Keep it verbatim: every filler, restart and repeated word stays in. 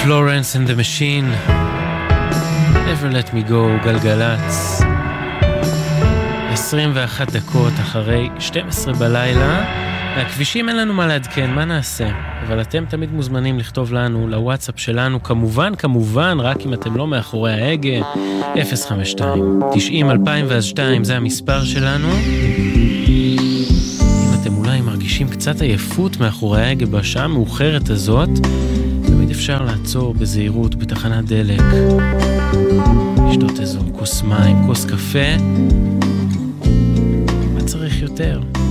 Florence and the Machine, Never Let Me Go, גלגלץ. עשרים ואחת דקות אחרי שתים עשרה בלילה. מהכבישים אין לנו מה לעדכן, מה נעשה? אבל אתם תמיד מוזמנים לכתוב לנו לוואטסאפ שלנו, כמובן, כמובן, רק אם אתם לא מאחורי ההגה. אפס חמש שתיים תשעים אלפיים ושתיים זה המספר שלנו. אם אתם אולי מרגישים קצת עייפות מאחורי ההגה בשעה המאוחרת הזאת, תמיד אפשר לעצור בזהירות בתחנת דלק, לשתות איזו כוס מים, כוס קפה. מה צריך יותר?